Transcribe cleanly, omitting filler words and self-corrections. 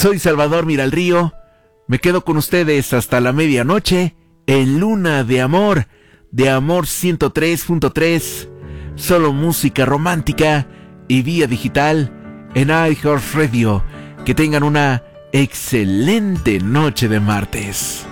Soy Salvador Miralrío. Me quedo con ustedes hasta la medianoche en Luna de Amor 103.3, solo música romántica y vía digital en iHeartRadio. Que tengan una excelente noche de martes.